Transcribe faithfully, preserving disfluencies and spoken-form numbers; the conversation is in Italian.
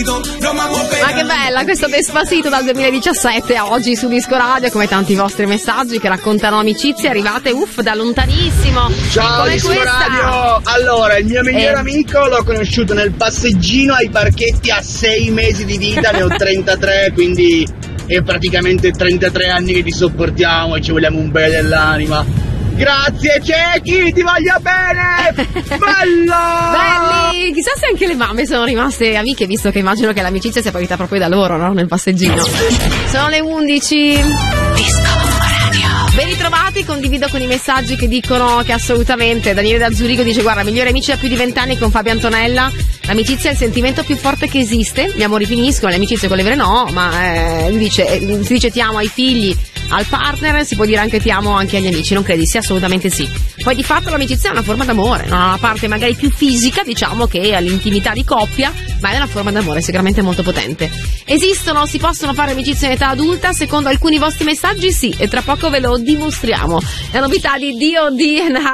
Ma che bella questo Despacito dal duemiladiciassette a oggi su Disco Radio, come tanti vostri messaggi che raccontano amicizie arrivate uff da lontanissimo. Ciao come Disco questa. Radio. Allora, il mio migliore Eh. amico l'ho conosciuto nel passeggino ai parchetti a sei mesi di vita, ne ho trentatré, quindi è praticamente trentatré anni che ti sopportiamo e ci vogliamo un bene dell'anima. Grazie Cecchi, ti voglio bene! Bello! Belli! Chissà se anche le mamme sono rimaste amiche, visto che immagino che l'amicizia sia partita proprio da loro, no? Nel passeggino. Sono le undici. Disco Radio. Ben ritrovati, condivido con i messaggi che dicono che assolutamente Daniele da Zurigo dice: guarda, migliori amici da più di vent'anni con Fabio Antonella. L'amicizia è il sentimento più forte che esiste. Gli amori finiscono, le amicizie con le vere no, ma eh, lui dice, eh, si dice ti amo ai figli, al partner, si può dire anche ti amo anche agli amici, non credi? Sì, assolutamente sì. Poi di fatto l'amicizia è una forma d'amore, non ha una parte magari più fisica, diciamo, che all'intimità di coppia, ma è una forma d'amore sicuramente molto potente. Esistono, si possono fare amicizie in età adulta? Secondo alcuni vostri messaggi sì, e tra poco ve lo dimostriamo. La novità di D O D and